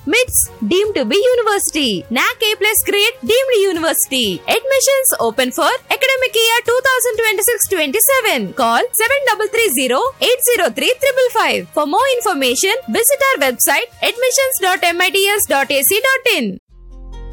MITS deemed to be university. NAC A+ grade deemed university. Admissions open for academic year 2026-27. Call 7330-803-555. For more information, visit our website admissions.mits.ac.in.